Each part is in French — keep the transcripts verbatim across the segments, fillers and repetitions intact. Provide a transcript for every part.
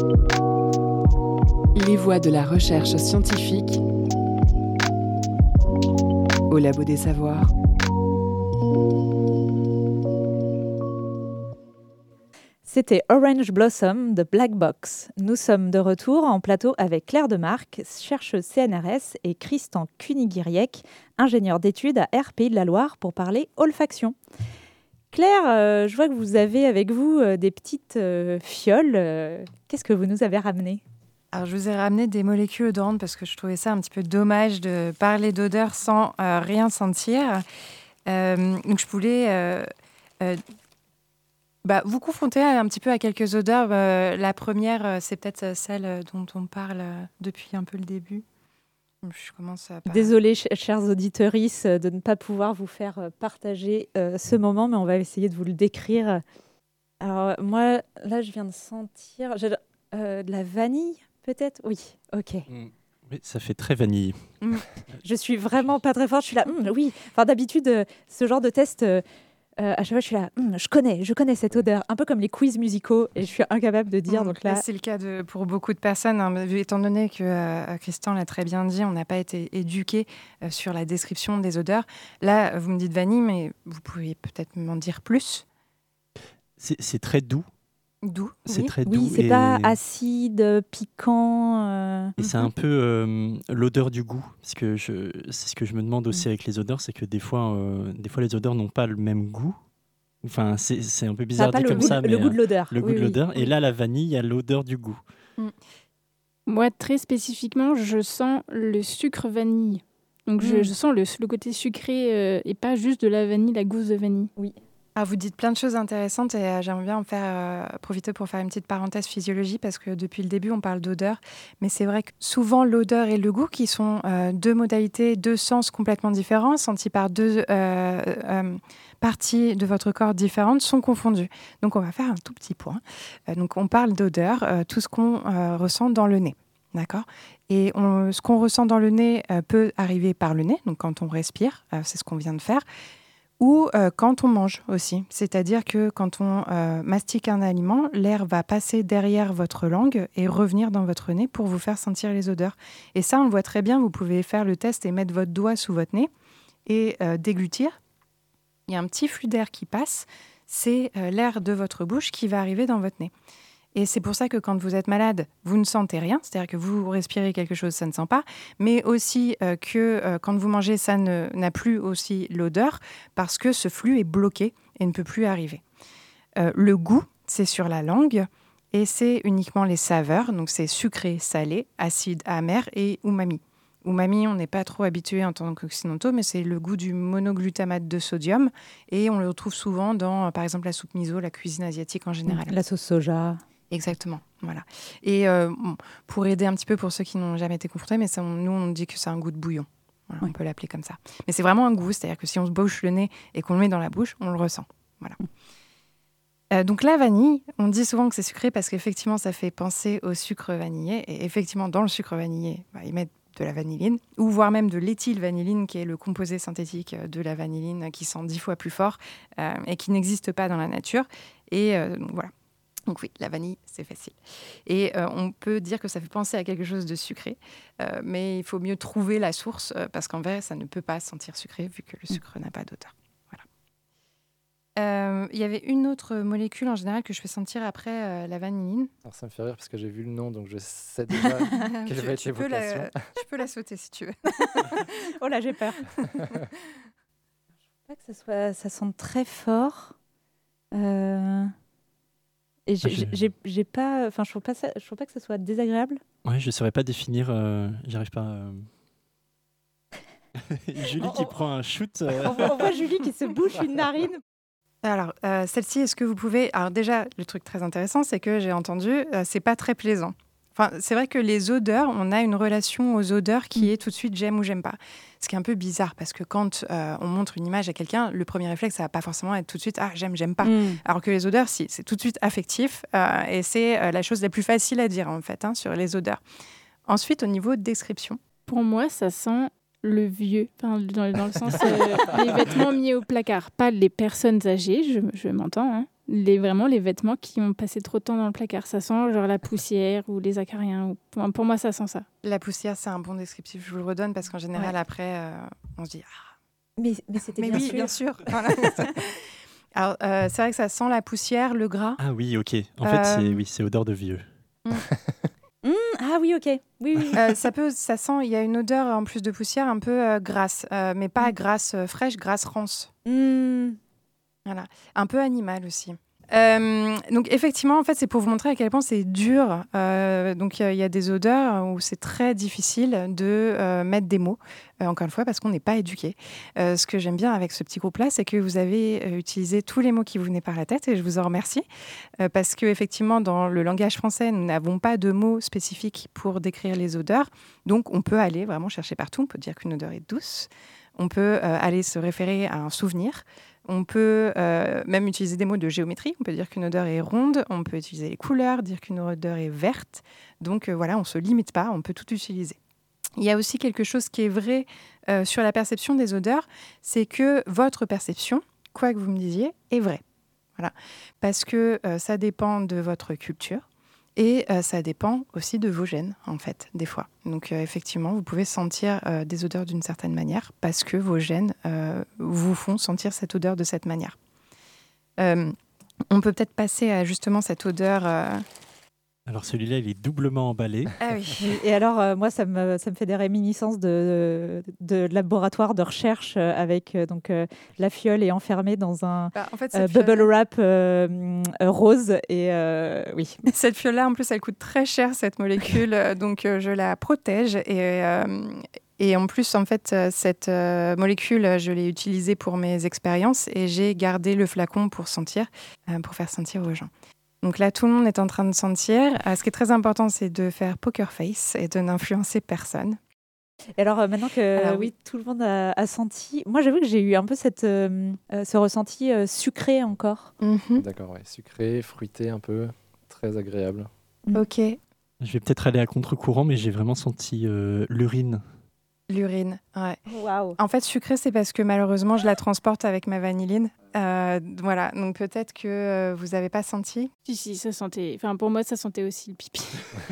Les voix de la recherche scientifique au Labo des Savoirs. C'était Orange Blossom de Black Box. Nous sommes de retour en plateau avec Claire Demarque, chercheuse C N R S, et Christian Kunigiriec, ingénieur d'études à R P I de la Loire, pour parler olfaction. Claire, euh, je vois que vous avez avec vous euh, des petites euh, fioles. Euh, qu'est-ce que vous nous avez ramené ? Alors, je vous ai ramené des molécules odorantes parce que je trouvais ça un petit peu dommage de parler d'odeur sans euh, rien sentir. Euh, donc, je voulais euh, euh, bah, vous confronter un petit peu à quelques odeurs. Euh, la première, euh, c'est peut-être celle dont on parle euh, depuis un peu le début. Je commence à pas... Désolée, ch- chers auditrices, de ne pas pouvoir vous faire euh, partager euh, ce moment, mais on va essayer de vous le décrire. Alors, moi, là, je viens de sentir j'ai, euh, de la vanille. Peut-être, oui, ok. Mmh. Oui, ça fait très vanille. Mmh. Je suis vraiment pas très forte. Je suis là, mm, oui. Enfin, d'habitude, euh, ce genre de test, euh, euh, à chaque fois, je suis là, mm, je connais, je connais cette odeur. Un peu comme les quiz musicaux, et je suis incapable de dire. Mmh. Donc là, c'est le cas de, pour beaucoup de personnes. Hein, étant donné que euh, Christian l'a très bien dit, on n'a pas été éduqué euh, sur la description des odeurs. Là, vous me dites vanille, mais vous pouvez peut-être m'en dire plus. C'est, c'est très doux. Doux, C'est oui. très doux. oui, c'est et... pas acide, piquant. euh. Et c'est un peu euh, l'odeur du goût. Parce que je, c'est ce que je me demande aussi avec les odeurs, c'est que des fois, euh, des fois les odeurs n'ont pas le même goût. Enfin, c'est, c'est un peu Ça bizarre n'a pas dit le, comme goût, ça, le mais goût de euh, l'odeur. le goût Oui, de oui. l'odeur. Et là, la vanille, il y a l'odeur du goût. Moi, très spécifiquement, je sens le sucre vanille. Donc, je, Mm. je sens le, le côté sucré euh, et pas juste de la vanille, la gousse de vanille. Oui. Ah, vous dites plein de choses intéressantes et euh, j'aimerais bien en faire euh, profiter pour faire une petite parenthèse physiologie parce que depuis le début, on parle d'odeur. Mais c'est vrai que souvent, l'odeur et le goût, qui sont euh, deux modalités, deux sens complètement différents, sentis par deux euh, euh, parties de votre corps différentes, sont confondus. Donc, on va faire un tout petit point. Euh, donc, on parle d'odeur, euh, tout ce qu'on euh, ressent dans le nez. D'accord ? Et on, ce qu'on ressent dans le nez euh, peut arriver par le nez, donc quand on respire, euh, c'est ce qu'on vient de faire. Ou euh, quand on mange aussi. C'est-à-dire que quand on euh, mastique un aliment, l'air va passer derrière votre langue et revenir dans votre nez pour vous faire sentir les odeurs. Et ça, on le voit très bien. Vous pouvez faire le test et mettre votre doigt sous votre nez et euh, déglutir. Il y a un petit flux d'air qui passe. C'est euh, l'air de votre bouche qui va arriver dans votre nez. Et c'est pour ça que quand vous êtes malade, vous ne sentez rien, c'est-à-dire que vous respirez quelque chose, ça ne sent pas, mais aussi euh, que euh, quand vous mangez, ça ne, n'a plus aussi l'odeur, parce que ce flux est bloqué et ne peut plus arriver. Euh, le goût, c'est sur la langue, et c'est uniquement les saveurs, donc c'est sucré, salé, acide, amer et umami. Umami, on n'est pas trop habitué en tant qu'occidentaux, mais c'est le goût du monoglutamate de sodium, et on le retrouve souvent dans, par exemple, la soupe miso, la cuisine asiatique en général. La sauce soja. Exactement, voilà. Et euh, pour aider un petit peu pour ceux qui n'ont jamais été confrontés, mais ça, on, nous, on dit que c'est un goût de bouillon. Voilà, oui. On peut l'appeler comme ça. Mais c'est vraiment un goût, c'est-à-dire que si on se bouche le nez et qu'on le met dans la bouche, on le ressent. Voilà. Euh, donc la vanille, on dit souvent que c'est sucré parce qu'effectivement, ça fait penser au sucre vanillé. Et effectivement, dans le sucre vanillé, bah, ils mettent de la vanilline, ou voire même de l'éthylvanilline, qui est le composé synthétique de la vanilline, qui sent dix fois plus fort euh, et qui n'existe pas dans la nature. Et euh, donc voilà. Donc oui, la vanille, c'est facile. Et euh, on peut dire que ça fait penser à quelque chose de sucré, euh, mais il faut mieux trouver la source, euh, parce qu'en vrai, ça ne peut pas sentir sucré, vu que le sucre n'a pas d'odeur. Voilà. Euh, il y avait une autre molécule, en général, que je fais sentir après euh, la vanilline. Alors ça me fait rire, parce que j'ai vu le nom, donc je sais déjà quelle tu, va être tu peux l'évocation. la, tu peux la sauter, si tu veux. Oh là, j'ai peur. Je ne trouve pas que ça, soit, ça sente très fort. Euh... Et j'ai, Ah, je... j'ai, j'ai pas, enfin, je trouve pas ça, je trouve pas que ça soit désagréable. Ouais, je saurais pas définir. Euh, j'arrive pas. Euh... Julie on, qui on, prend un shoot. Euh... On, voit, on voit Julie qui se bouche une narine. Alors, euh, celle-ci, est-ce que vous pouvez... Alors déjà, le truc très intéressant, c'est que j'ai entendu, euh, c'est pas très plaisant. Enfin, c'est vrai que les odeurs, on a une relation aux odeurs qui est tout de suite j'aime ou j'aime pas. Ce qui est un peu bizarre parce que quand euh, on montre une image à quelqu'un, le premier réflexe, ça va pas forcément être tout de suite ah j'aime, j'aime pas. Mm. Alors que les odeurs, si, c'est tout de suite affectif euh, et c'est euh, la chose la plus facile à dire en fait hein, sur les odeurs. Ensuite, au niveau de description. Pour moi, ça sent le vieux, enfin, dans, dans le sens euh, les vêtements mis au placard, pas les personnes âgées, je, je m'entends, hein, les, vraiment les vêtements qui ont passé trop de temps dans le placard. Ça sent genre la poussière ou les acariens. Ou... Pour, pour moi, ça sent ça. La poussière, c'est un bon descriptif. Je vous le redonne parce qu'en général, Ouais. après, euh, on se dit ah, Mais, mais c'était mais bien oui, sûr. bien sûr. Voilà. Alors, euh, c'est vrai que ça sent la poussière, le gras. Ah oui, ok. En fait, c'est Euh, oui, c'est odeur de vieux. Mmh, ah oui, ok. Oui, oui. Euh, ça peut, ça sent. Il y a une odeur en plus de poussière un peu euh, grasse, euh, mais pas Mm. grasse euh, fraîche, grasse rance. Mmh. Voilà, un peu animal aussi. Euh, donc effectivement, en fait, c'est pour vous montrer à quel point c'est dur. Euh, donc il y, y a des odeurs où c'est très difficile de euh, mettre des mots. Euh, encore une fois, parce qu'on n'est pas éduqué. Euh, ce que j'aime bien avec ce petit groupe-là, c'est que vous avez euh, utilisé tous les mots qui vous venaient par la tête, et je vous en remercie, euh, parce que effectivement, dans le langage français, nous n'avons pas de mots spécifiques pour décrire les odeurs. Donc on peut aller vraiment chercher partout. On peut dire qu'une odeur est douce. On peut euh, aller se référer à un souvenir. On peut euh, même utiliser des mots de géométrie. On peut dire qu'une odeur est ronde. On peut utiliser les couleurs, dire qu'une odeur est verte. Donc euh, voilà, on ne se limite pas, on peut tout utiliser. Il y a aussi quelque chose qui est vrai euh, sur la perception des odeurs, c'est que votre perception, quoi que vous me disiez, est vraie. Voilà. Parce que euh, ça dépend de votre culture. Et euh, ça dépend aussi de vos gènes, en fait, des fois. Donc, euh, effectivement, vous pouvez sentir euh, des odeurs d'une certaine manière parce que vos gènes euh, vous font sentir cette odeur de cette manière. Euh, on peut peut-être passer à justement cette odeur... euh, Alors celui-là, il est doublement emballé. Ah oui. Et alors, euh, moi, ça me, ça me fait des réminiscences de, de, de laboratoire de recherche euh, avec euh, donc, euh, la fiole est enfermée dans un Bah, en fait, euh, cette bubble fiole- wrap euh, euh, rose. Et euh, oui. Cette fiole-là, en plus, elle coûte très cher, cette molécule. euh, donc, euh, je la protège. Et, euh, et en plus, en fait, euh, cette euh, molécule, euh, je l'ai utilisée pour mes expériences et j'ai gardé le flacon pour sentir, euh, pour faire sentir aux gens. Donc là, tout le monde est en train de sentir. Euh, ce qui est très important, c'est de faire poker face et de n'influencer personne. Et alors, euh, maintenant que Alors, oui, tout le monde a, a senti, moi, j'avoue que j'ai eu un peu cette, euh, euh, ce ressenti euh, sucré encore. Mhm. D'accord, ouais. Sucré, fruité un peu, très agréable. Ok. Je vais peut-être aller à contre-courant, mais j'ai vraiment senti euh, l'urine. L'urine, ouais. Waouh. En fait, sucré, c'est parce que malheureusement, je la transporte avec ma vanilline. Euh, voilà, donc peut-être que euh, vous n'avez pas senti. Si, si, ça sentait. Enfin, pour moi, ça sentait aussi le pipi.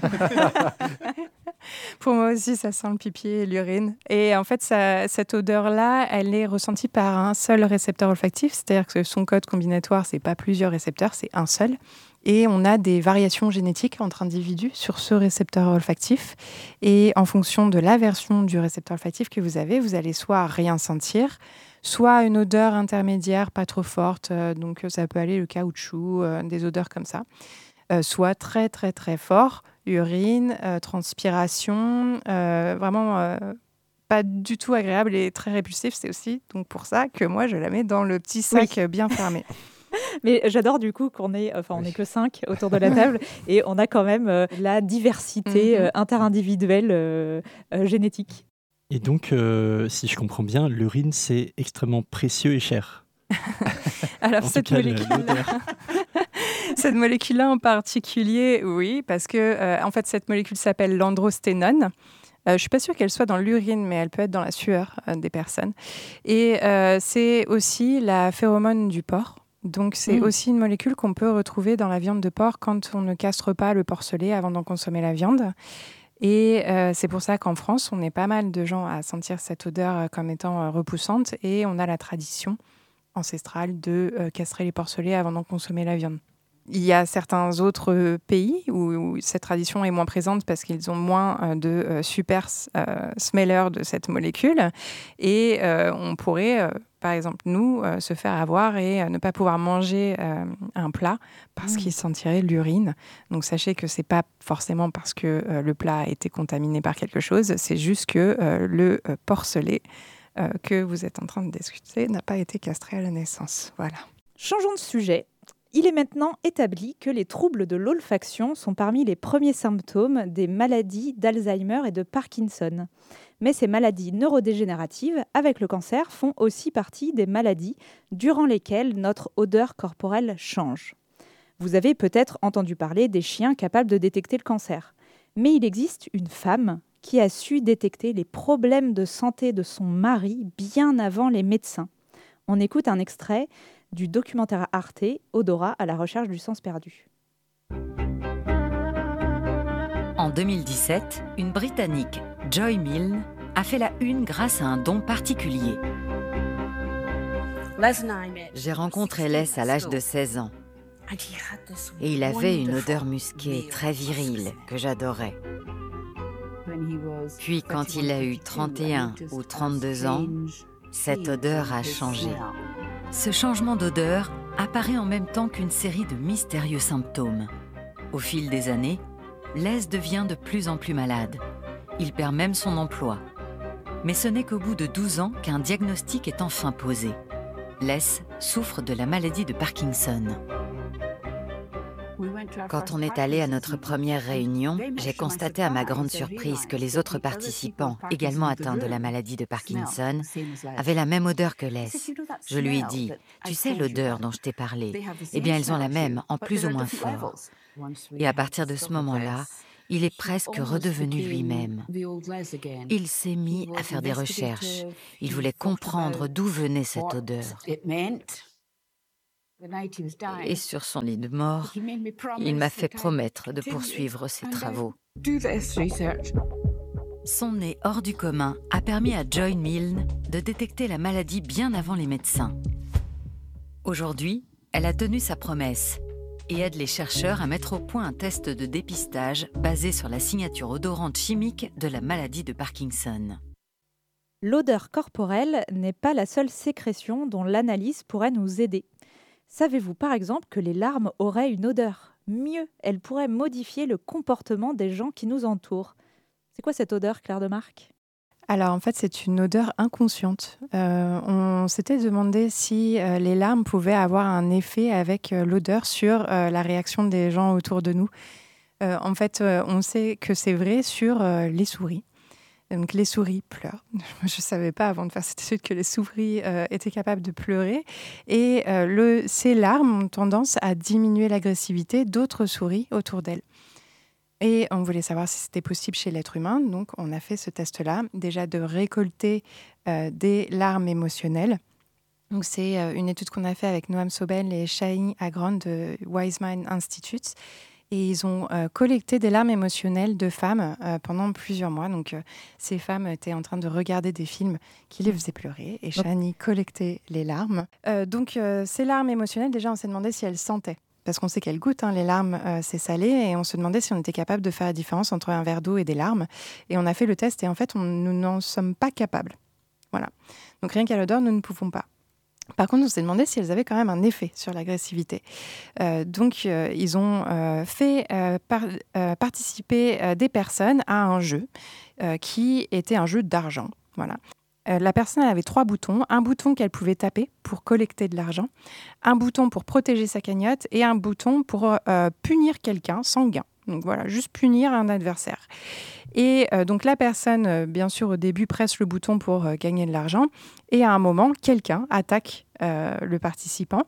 Pour moi aussi, ça sent le pipi et l'urine. Et en fait, ça, cette odeur-là, elle est ressentie par un seul récepteur olfactif. C'est-à-dire que son code combinatoire, c'est pas plusieurs récepteurs, c'est un seul. Et on a des variations génétiques entre individus sur ce récepteur olfactif. Et en fonction de la version du récepteur olfactif que vous avez, vous allez soit rien sentir, soit une odeur intermédiaire, pas trop forte. Euh, donc, ça peut aller le caoutchouc, euh, des odeurs comme ça. Euh, soit très, très, très fort, urine, euh, transpiration, euh, vraiment euh, pas du tout agréable et très répulsif. C'est aussi donc pour ça que moi, je la mets dans le petit sac Oui. euh, bien fermé. Mais j'adore du coup qu'on est, enfin, on Oui. n'est que cinq autour de la table et on a quand même euh, la diversité Mhm. euh, interindividuelle euh, euh, génétique. Et donc, euh, si je comprends bien, l'urine, c'est extrêmement précieux et cher. Alors, En tout cette cas, le- molécule-là, l'odeur. cette molécule-là en particulier, oui, parce que euh, en fait, cette molécule s'appelle l'androsténone. Euh, je ne suis pas sûre qu'elle soit dans l'urine, mais elle peut être dans la sueur euh, des personnes. Et euh, c'est aussi la phéromone du porc. Donc, c'est Mm. aussi une molécule qu'on peut retrouver dans la viande de porc quand on ne castre pas le porcelet avant d'en consommer la viande. Et euh, c'est pour ça qu'en France, on est pas mal de gens à sentir cette odeur euh, comme étant euh, repoussante. Et on a la tradition ancestrale de euh, castrer les porcelets avant d'en consommer la viande. Il y a certains autres euh, pays où, où cette tradition est moins présente parce qu'ils ont moins euh, de euh, super euh, smellers de cette molécule. Et euh, on pourrait, euh, par exemple, nous, euh, se faire avoir et euh, ne pas pouvoir manger euh, un plat parce Mmh. qu'il sentirait l'urine. Donc sachez que c'est pas forcément parce que euh, le plat a été contaminé par quelque chose, c'est juste que euh, le euh, porcelet euh, que vous êtes en train de discuter n'a pas été castré à la naissance. Voilà. Changeons de sujet. Il est maintenant établi que les troubles de l'olfaction sont parmi les premiers symptômes des maladies d'Alzheimer et de Parkinson. Mais ces maladies neurodégénératives, avec le cancer, font aussi partie des maladies durant lesquelles notre odeur corporelle change. Vous avez peut-être entendu parler des chiens capables de détecter le cancer. Mais il existe une femme qui a su détecter les problèmes de santé de son mari bien avant les médecins. On écoute un extrait du documentaire Arte, Odorat à la recherche du sens perdu. En deux mille dix-sept, une Britannique, Joy Milne, a fait la une grâce à un don particulier. J'ai rencontré Les à l'âge de seize ans. Et il avait une odeur musquée très virile que j'adorais. Puis quand il a eu trente et un ou trente-deux ans, cette odeur a changé. Ce changement d'odeur apparaît en même temps qu'une série de mystérieux symptômes. Au fil des années, Les devient de plus en plus malade. Il perd même son emploi. Mais ce n'est qu'au bout de douze ans qu'un diagnostic est enfin posé. Les souffre de la maladie de Parkinson. Quand on est allé à notre première réunion, j'ai constaté à ma grande surprise que les autres participants, également atteints de la maladie de Parkinson, avaient la même odeur que Les. Je lui ai dit, « Tu sais l'odeur dont je t'ai parlé ? Eh bien, ils ont la même, en plus ou moins fort. » Et à partir de ce moment-là, il est presque redevenu lui-même. Il s'est mis à faire des recherches. Il voulait comprendre d'où venait cette odeur. Et sur son lit de mort, il m'a fait promettre de poursuivre ses travaux. Son nez hors du commun a permis à Joy Milne de détecter la maladie bien avant les médecins. Aujourd'hui, elle a tenu sa promesse et aide les chercheurs à mettre au point un test de dépistage basé sur la signature odorante chimique de la maladie de Parkinson. L'odeur corporelle n'est pas la seule sécrétion dont l'analyse pourrait nous aider. Savez-vous par exemple que les larmes auraient une odeur ? Mieux, elles pourraient modifier le comportement des gens qui nous entourent. C'est quoi cette odeur, Claire de Marque ? Alors en fait, c'est une odeur inconsciente. Euh, on s'était demandé si euh, les larmes pouvaient avoir un effet avec euh, l'odeur sur euh, la réaction des gens autour de nous. Euh, en fait, euh, on sait que c'est vrai sur euh, les souris. Donc les souris pleurent. Je ne savais pas avant de faire cette étude que les souris euh, étaient capables de pleurer. Et euh, le, ces larmes ont tendance à diminuer l'agressivité d'autres souris autour d'elles. Et on voulait savoir si c'était possible chez l'être humain. Donc on a fait ce test-là, déjà de récolter euh, des larmes émotionnelles. Donc c'est euh, une étude qu'on a fait avec Noam Sobel et Shaheen Agron de Weizmann Institute. Et ils ont euh, collecté des larmes émotionnelles de femmes euh, pendant plusieurs mois. Donc, euh, ces femmes étaient en train de regarder des films qui les faisaient pleurer. Et Shani collectait les larmes. Euh, donc, euh, ces larmes émotionnelles, déjà, on s'est demandé si elles sentaient. Parce qu'on sait qu'elles goûtent, hein, les larmes, euh, c'est salé. Et on se demandait si on était capable de faire la différence entre un verre d'eau et des larmes. Et on a fait le test. Et en fait, on, nous n'en sommes pas capables. Voilà. Donc, rien qu'à l'odeur, nous ne pouvons pas. Par contre, on s'est demandé si elles avaient quand même un effet sur l'agressivité. Euh, donc, euh, ils ont euh, fait euh, par, euh, participer euh, des personnes à un jeu euh, qui était un jeu d'argent. Voilà. Euh, la personne elle avait trois boutons. Un bouton qu'elle pouvait taper pour collecter de l'argent, un bouton pour protéger sa cagnotte et un bouton pour euh, punir quelqu'un sans gain. Donc voilà, juste punir un adversaire. Et euh, donc la personne, euh, bien sûr, au début, presse le bouton pour euh, gagner de l'argent. Et à un moment, quelqu'un attaque euh, le participant.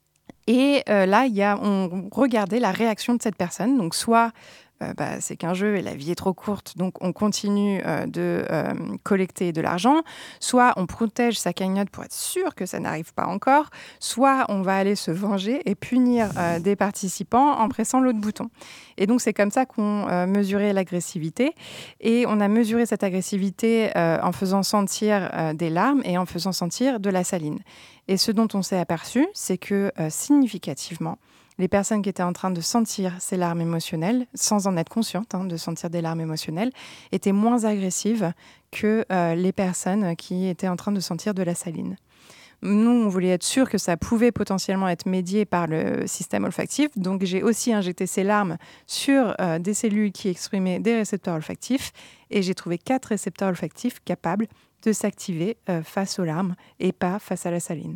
Et euh, là, y a, on regardait la réaction de cette personne. Donc soit euh, bah, c'est qu'un jeu et la vie est trop courte, donc on continue euh, de euh, collecter de l'argent. Soit on protège sa cagnotte pour être sûr que ça n'arrive pas encore. Soit on va aller se venger et punir euh, des participants en pressant l'autre bouton. Et donc, c'est comme ça qu'on euh, mesurait l'agressivité. Et on a mesuré cette agressivité euh, en faisant sentir euh, des larmes et en faisant sentir de la saline. Et ce dont on s'est aperçu, c'est que euh, significativement, les personnes qui étaient en train de sentir ces larmes émotionnelles, sans en être conscientes, hein, de sentir des larmes émotionnelles, étaient moins agressives que euh, les personnes qui étaient en train de sentir de la saline. Nous, on voulait être sûr que ça pouvait potentiellement être médié par le système olfactif. Donc, j'ai aussi injecté ces larmes sur euh, des cellules qui exprimaient des récepteurs olfactifs. Et j'ai trouvé quatre récepteurs olfactifs capables de s'activer euh, face aux larmes et pas face à la saline.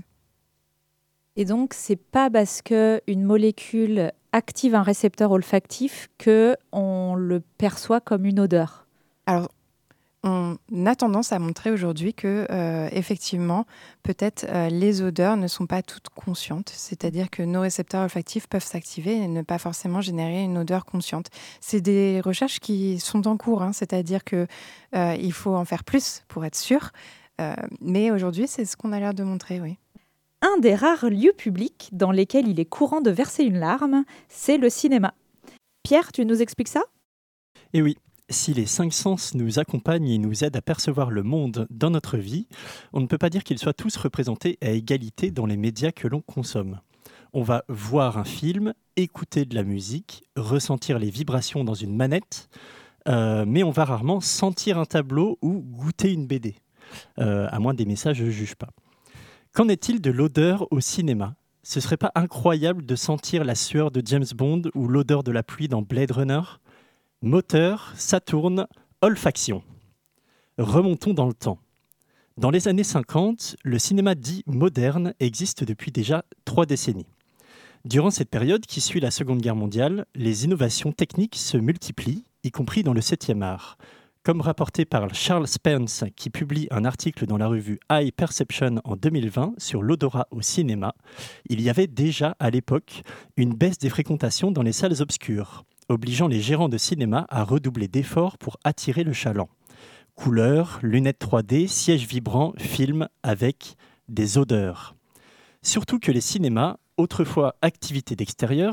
Et donc, c'est pas parce qu'une molécule active un récepteur olfactif qu'on le perçoit comme une odeur. Alors, on a tendance à montrer aujourd'hui que, euh, effectivement, peut-être euh, les odeurs ne sont pas toutes conscientes. C'est-à-dire que nos récepteurs olfactifs peuvent s'activer et ne pas forcément générer une odeur consciente. C'est des recherches qui sont en cours, hein, c'est-à-dire qu'il euh, faut en faire plus pour être sûr. Euh, mais aujourd'hui, c'est ce qu'on a l'air de montrer, oui. Un des rares lieux publics dans lesquels il est courant de verser une larme, c'est le cinéma. Pierre, tu nous expliques ça ? Eh oui, si les cinq sens nous accompagnent et nous aident à percevoir le monde dans notre vie, on ne peut pas dire qu'ils soient tous représentés à égalité dans les médias que l'on consomme. On va voir un film, écouter de la musique, ressentir les vibrations dans une manette, euh, mais on va rarement sentir un tableau ou goûter une B D, euh, à moins des messages, je ne juge pas. Qu'en est-il de l'odeur au cinéma ? Ce serait pas incroyable de sentir la sueur de James Bond ou l'odeur de la pluie dans Blade Runner ? Moteur, ça tourne, olfaction. Remontons dans le temps. Dans les années cinquante, le cinéma dit moderne existe depuis déjà trois décennies. Durant cette période qui suit la Seconde Guerre mondiale, les innovations techniques se multiplient, y compris dans le septième art. Comme rapporté par Charles Spence, qui publie un article dans la revue Eye Perception en deux mille vingt sur l'odorat au cinéma, il y avait déjà à l'époque une baisse des fréquentations dans les salles obscures, obligeant les gérants de cinéma à redoubler d'efforts pour attirer le chaland. Couleurs, lunettes trois D, sièges vibrants, films avec des odeurs. Surtout que les cinémas, autrefois activités d'extérieur,